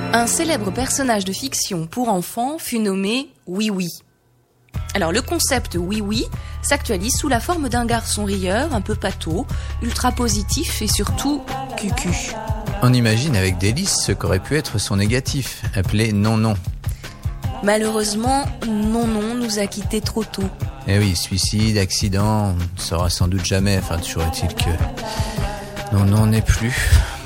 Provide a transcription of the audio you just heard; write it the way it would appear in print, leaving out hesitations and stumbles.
Un célèbre personnage de fiction pour enfants fut nommé Oui Oui. Alors le concept Oui Oui s'actualise sous la forme d'un garçon rieur, un peu pâteau, ultra positif et surtout cucu. On imagine avec délice ce qu'aurait pu être son négatif, appelé Non Non. Malheureusement, Non Non nous a quittés trop tôt. Eh oui, suicide, accident, on ne saura sans doute jamais, enfin toujours est-il que Non Non n'est plus.